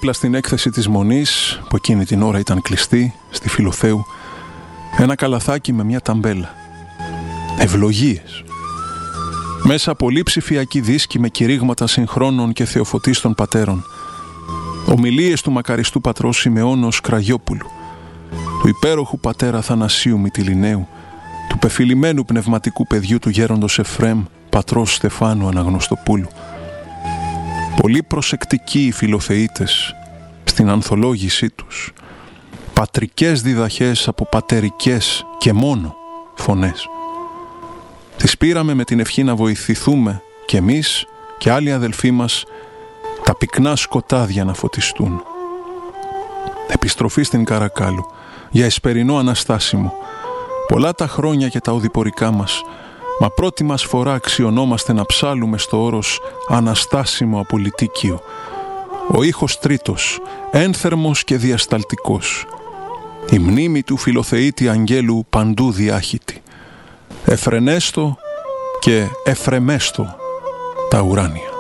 Δίπλα στην έκθεση της Μονής, που εκείνη την ώρα ήταν κλειστή, στη Φιλοθέου, ένα καλαθάκι με μια ταμπέλα. Ευλογίες. Μέσα πολλοί ψηφιακοί δίσκοι με κηρύγματα συγχρόνων και θεοφωτίστων πατέρων. Ομιλίες του μακαριστού πατρός Σιμεώνος Κραγιόπουλου, του υπέροχου πατέρα Θανασίου Μυτιληναίου, του πεφυλημένου πνευματικού παιδιού του γέροντος Εφραίμ, πατρός Στεφάνου Αναγνωστοπούλου. Πολύ προσεκτικοί οι φιλοθεήτες στην ανθολόγησή τους. Πατρικές διδαχές από πατερικές και μόνο φωνές. Τις πήραμε με την ευχή να βοηθηθούμε κι εμείς και άλλοι αδελφοί μας τα πυκνά σκοτάδια να φωτιστούν. Επιστροφή στην Καρακάλου για εσπερινό αναστάσιμο. Πολλά τα χρόνια και τα οδηπορικά μας, μα πρώτη μας φορά αξιωνόμαστε να ψάλουμε στο όρος αναστάσιμο απολυτίκιο. Ο ήχος τρίτος, ένθερμος και διασταλτικός. Η μνήμη του φιλοθεήτη αγγέλου παντού διάχυτη. Εφρενέστο και εφρεμέστο τα ουράνια.